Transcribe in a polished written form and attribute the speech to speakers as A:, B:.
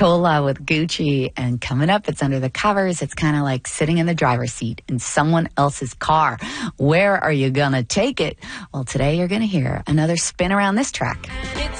A: Tola with Gucci. And coming up, it's Under the Covers. It's kind of like sitting in the driver's seat in someone else's car. Where are you going to take it? Well, today you're going to hear another spin around this track.